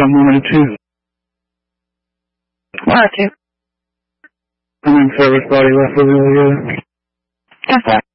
I'm woman too. What, too? I'm in service body left over the other. That's that.